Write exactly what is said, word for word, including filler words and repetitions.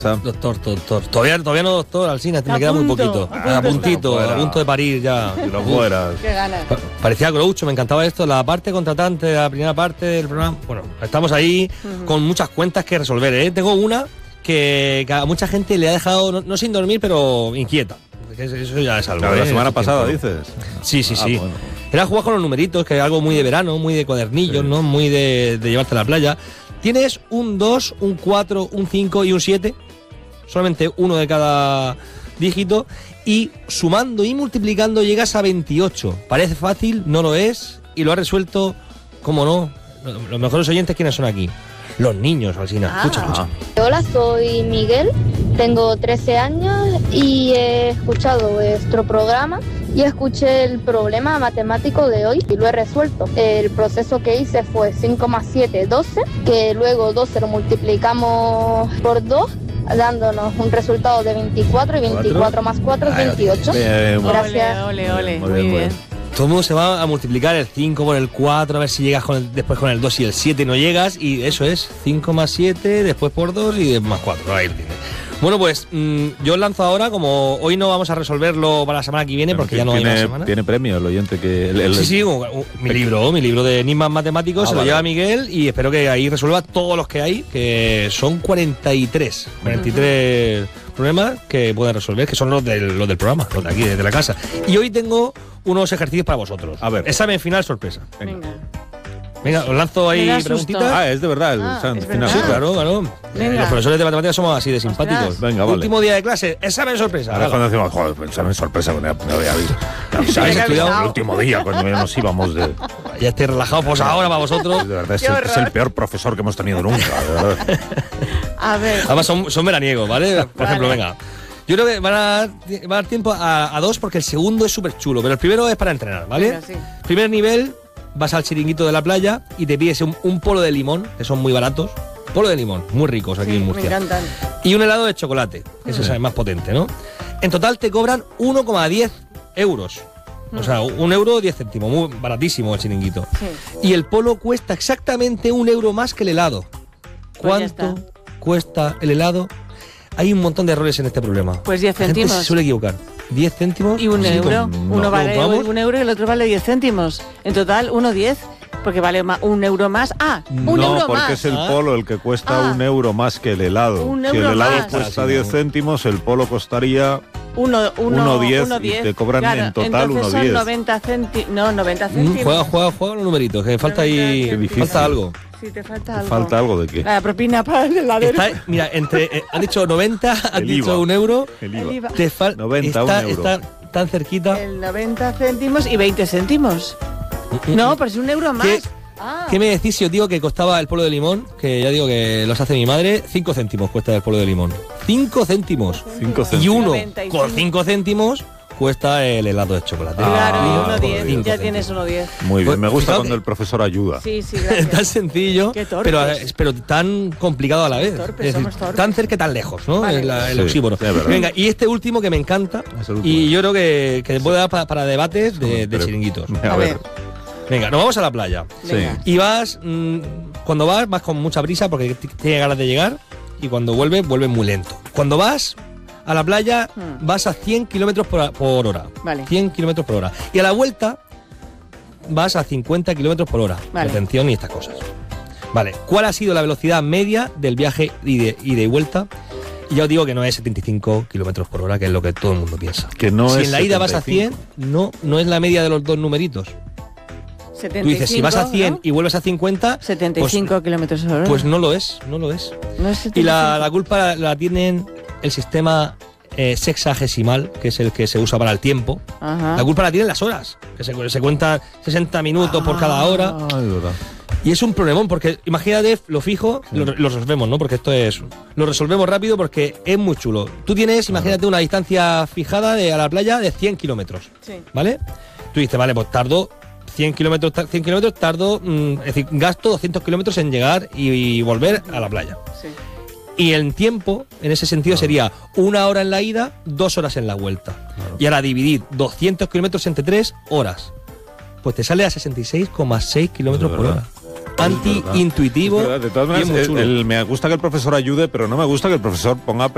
Doctor, doctor. Todavía, todavía no, doctor, Alsina, me queda muy poquito. A, a puntito, a punto de parir ya. Que lo fueras. Qué ganas. Parecía Groucho, me encantaba esto. La parte contratante, la primera parte del programa. Bueno, estamos ahí uh-huh. con muchas cuentas que resolver, ¿eh? Tengo una que, que a mucha gente le ha dejado, no, no sin dormir, pero inquieta. Eso ya es algo. Claro, ¿eh? la semana Ese pasada, tiempo. dices. Sí, sí, ah, sí. Bueno. Era jugar con los numeritos, que es algo muy de verano, muy de cuadernillos, sí. ¿no? Muy de, de llevarte a la playa. Tienes un dos, un cuatro, un cinco y un siete. Solamente uno de cada dígito. Y sumando y multiplicando llegas a veintiocho. Parece fácil, no lo es. Y lo ha resuelto, ¿cómo no? Los mejores oyentes, ¿quiénes son aquí? Los niños, Alsina. Ah. Escucha, escucha. Hola, soy Miguel, tengo trece años y he escuchado vuestro programa y escuché el problema matemático de hoy y lo he resuelto. El proceso que hice fue cinco más siete, doce, que luego doce lo multiplicamos por dos, dándonos un resultado de veinticuatro y veinticuatro más cuatro es veintiocho. Bien, Gracias. Ole, ole, ole. Muy Muy bien, bien. muy bien. Todo el mundo se va a multiplicar el cinco por el cuatro, a ver si llegas con el, después con el dos y el siete y no llegas. Y eso es cinco más siete, después por dos y más cuatro. Ahí lo tienes. Bueno, pues mmm, yo os lanzo ahora, como hoy no vamos a resolverlo para la semana que viene, porque ya no hay tiene, más semana. Tiene premio el oyente que... El, el, sí, sí, un, un, mi libro, mi libro de enigmas matemáticos, ah, se lo vale. lleva Miguel y espero que ahí resuelva todos los que hay, que son cuarenta y tres. cuarenta y tres uh-huh. problemas que pueden resolver, que son los del, los del programa, los de aquí, desde la casa. Y hoy tengo unos ejercicios para vosotros. A ver. Examen final sorpresa. Venga. Venga. Venga, os lanzo ahí preguntitas. Ah, es de verdad el ah, examen final. Sí, claro, claro. Venga. Los profesores de matemáticas somos así de simpáticos. Venga, vale. Último día de clase, examen sorpresa. Ahora cuando decimos, joder, examen sorpresa, me había visto. ¿Habéis estudiado? El último día, cuando ya nos íbamos de... Ya estáis relajados, pues ahora para vosotros. De verdad, es el, es el peor profesor que hemos tenido nunca, de verdad. A ver. Además son, son veraniegos, ¿vale? Por ejemplo, vale. venga. Yo creo que van a dar, va a dar tiempo a, a dos porque el segundo es súper chulo, pero el primero es para entrenar, ¿vale? Venga, sí. Primer nivel, vas al chiringuito de la playa y te pides un, un polo de limón, que son muy baratos. Polo de limón, muy ricos aquí sí, en Murcia. Me encantan. Y un helado de chocolate, que ese es el más potente, ¿no? En total te cobran uno coma diez euros. O sea, un euro diez céntimos, muy baratísimo el chiringuito. Sí. Y el polo cuesta exactamente un euro más que el helado. ¿Cuánto pues cuesta el helado? Hay un montón de errores en este problema. Pues diez La gente céntimos. se suele equivocar. diez céntimos. Y un sí, euro. con... Uno no, vale no, un euro y el otro vale diez céntimos. En total, uno diez. Porque vale un euro más. Ah, un no, euro más. No, porque es el polo el que cuesta ah. un euro más que el helado. Un si euro el helado más. cuesta diez céntimos, el polo costaría... Uno, uno, uno diez uno y te cobran claro, en total uno entonces son diez. noventa céntimos. No, noventa céntimos. Juega, juega, juega los numeritos, que falta ahí. Falta algo. Sí, te falta algo. ¿Falta algo de qué? La propina para el heladero. Está, mira, entre. Eh, han dicho noventa, han el dicho IVA. un euro. El IVA. El IVA. Te falta. noventa, está, un euro. está tan cerquita. El noventa céntimos y veinte céntimos. No, pero es un euro más. ¿Qué, ah. ¿Qué me decís si os digo que costaba el polo de limón? Que ya digo que los hace mi madre. cinco céntimos cuesta el polo de limón. cinco céntimos. cinco céntimos. Y uno noventa y cinco. con cinco céntimos cuesta el helado de chocolate. Claro, Ah, y uno diez. cinco Ya céntimos. tienes uno diez. Muy bien, me gusta Fíjate. cuando el profesor ayuda. Sí, sí, gracias. Tan sencillo, Qué torpes. pero, pero tan complicado a la vez. Torpes, es decir, somos torpes. tan cerca y tan lejos, ¿no? Vale. El, el Sí, oxímono. sí, es verdad. Venga, y este último que me encanta, Es el último. y yo creo que, que puede dar para, para debates de, de Pero- chiringuitos. A A ver. ver. Venga, nos vamos a la playa. Venga. Y vas, mmm, cuando vas, vas con mucha prisa porque t- tienes ganas de llegar, y cuando vuelves, vuelves muy lento. Cuando vas a la playa, Hmm. vas a cien kilómetros por, por hora. Vale. cien kilómetros por hora. Y a la vuelta, vas a cincuenta kilómetros por hora. Vale. Atención y estas cosas. Vale, ¿cuál ha sido la velocidad media del viaje ide ida y vuelta? Y ya os digo que no es setenta y cinco kilómetros por hora, que es lo que todo el mundo piensa. Que no si es en la ida vas a setenta y cien, cinco. no, no es la media de los dos numeritos. setenta Tú y dices, si cinco, vas a cien ¿no? y vuelves a cincuenta, setenta y cinco pues, kilómetros por hora. pues no lo es, no lo es. No es setenta y cinco. Y la, la culpa la, la tienen el sistema eh, sexagesimal, que es el que se usa para el tiempo. Ajá. La culpa la tienen las horas, que se, se cuentan sesenta minutos por cada hora. Ah, es verdad. Y es un problemón, porque imagínate, lo fijo, lo, lo resolvemos, ¿no? Porque esto es... Lo resolvemos rápido porque es muy chulo. Tú tienes, imagínate, una distancia fijada de, a la playa de cien kilómetros, Sí. ¿vale? Tú dices, vale, pues tardo cien kilómetros, cien kilómetros, tardo, mm, es decir, gasto doscientos kilómetros en llegar y, y volver a la playa. Sí. Y el tiempo, en ese sentido, sería una hora en la ida, dos horas en la vuelta. Claro. Y ahora dividir doscientos kilómetros entre tres horas. Pues te sale a sesenta y seis coma seis kilómetros por hora. Anti-intuitivo. De todas maneras, y es muy el- chulo. el- me gusta que el profesor ayude, pero no me gusta que el profesor ponga